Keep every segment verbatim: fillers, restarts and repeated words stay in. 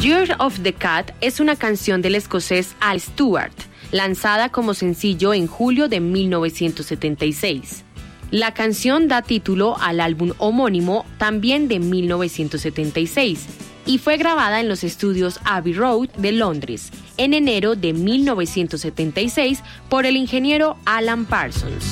Year of the Cat es una canción del escocés Al Stewart, lanzada como sencillo en julio de mil novecientos setenta y seis. La canción da título al álbum homónimo, también de mil novecientos setenta y seis, y fue grabada en los estudios Abbey Road de Londres en enero de mil novecientos setenta y seis por el ingeniero Alan Parsons.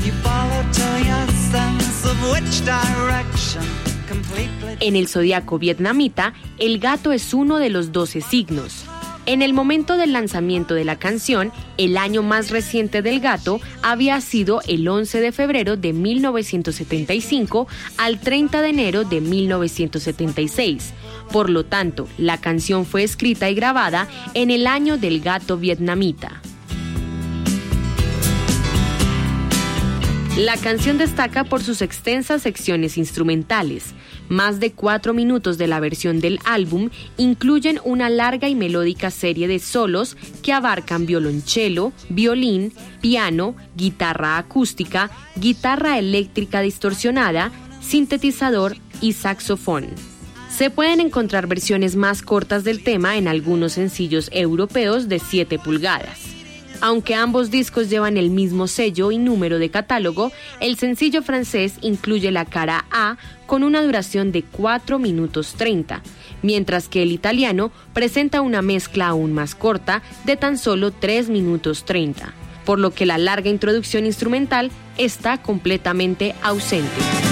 En el zodiaco vietnamita, el gato es uno de los doce signos. En el momento del lanzamiento de la canción, el año más reciente del gato había sido el once de febrero de mil novecientos setenta y cinco al treinta de enero de mil novecientos setenta y seis. Por lo tanto, la canción fue escrita y grabada en el año del gato vietnamita. La canción destaca por sus extensas secciones instrumentales. Más de cuatro minutos de la versión del álbum incluyen una larga y melódica serie de solos que abarcan violonchelo, violín, piano, guitarra acústica, guitarra eléctrica distorsionada, sintetizador y saxofón. Se pueden encontrar versiones más cortas del tema en algunos sencillos europeos de siete pulgadas. Aunque ambos discos llevan el mismo sello y número de catálogo, el sencillo francés incluye la cara A con una duración de cuatro minutos treinta, mientras que el italiano presenta una mezcla aún más corta de tan solo tres minutos treinta, por lo que la larga introducción instrumental está completamente ausente.